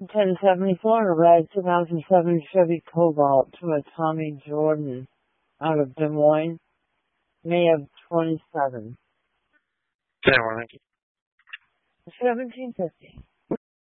1074, a red 2007 Chevy Cobalt to a Tommy Jordan out of Des Moines, May of 27. Okay, well, thank you. 1750.